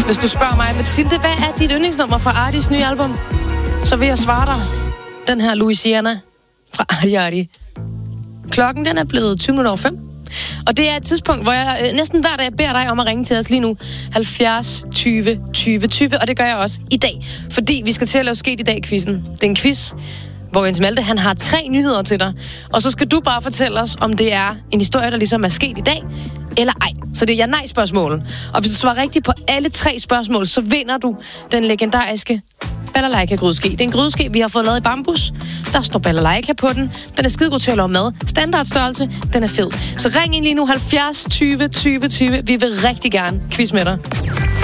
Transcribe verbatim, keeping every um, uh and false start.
Hvis du spørger mig, Mathilde, hvad er dit yndlingsnummer fra Ardis nye album? Så vil jeg svare dig. Den her Louisiana fra Ardi Ardi. Klokken den er blevet tyve minutter over fem. Og det er et tidspunkt, hvor jeg øh, næsten hver dag beder dig om at ringe til os lige nu. halvfjerds tyve tyve tyve, og det gør jeg også i dag. Fordi vi skal til at lave Sket i dag-quizzen. Det er en quiz, hvor Jens Malte, han har tre nyheder til dig. Og så skal du bare fortælle os, om det er en historie, der ligesom er sket i dag, eller ej. Så det er ja-nej-spørgsmål. Og hvis du svarer rigtigt på alle tre spørgsmål, så vinder du den legendariske balalaika-grydeske. Det er en grydeske, vi har fået lavet i bambus. Der står balalaika på den. Den er skidegod til at lave mad. Standardstørrelse. Den er fed. Så ring ind lige nu halvfjerds tyve tyve tyve. Vi vil rigtig gerne quiz med dig.